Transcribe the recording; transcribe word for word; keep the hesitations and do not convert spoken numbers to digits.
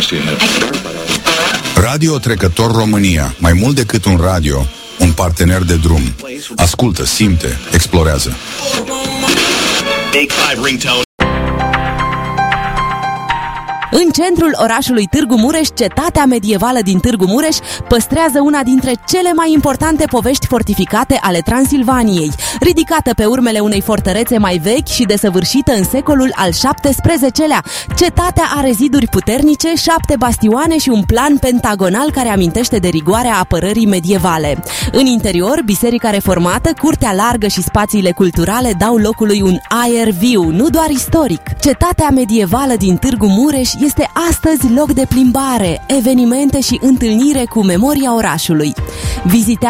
Radio Trecător România. Mai mult decât un radio, un partener de drum. Ascultă, simte, explorează. În centrul orașului Târgu Mureș, cetatea medievală din Târgu Mureș păstrează una dintre cele mai importante povești fortificate ale Transilvaniei. Ridicată pe urmele unei fortărețe mai vechi și desăvârșită în secolul al șaptesprezecelea, cetatea are ziduri puternice, șapte bastioane și un plan pentagonal care amintește de rigoarea apărării medievale. În interior, biserica reformată, curtea largă și spațiile culturale dau locului un aer viu, nu doar istoric. Cetatea medievală din Târgu Mureș este astăzi loc de plimbare, evenimente și întâlnire cu memoria orașului. Vizitează